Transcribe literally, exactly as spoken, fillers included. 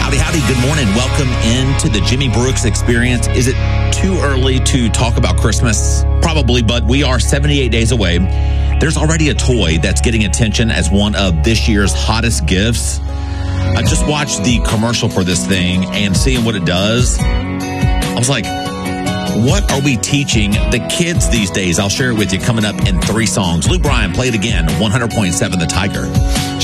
Howdy, howdy. Good morning. Welcome into the Jimmy Brooks Experience. Is it too early to talk about Christmas? Probably, but we are seventy-eight days away. There's already a toy that's getting attention as one of this year's hottest gifts. I just watched the commercial for this thing and seeing what it does. I was like, what are we teaching the kids these days? I'll share it with you coming up in three songs. Luke Bryan, play it again. one hundred point seven The Tiger.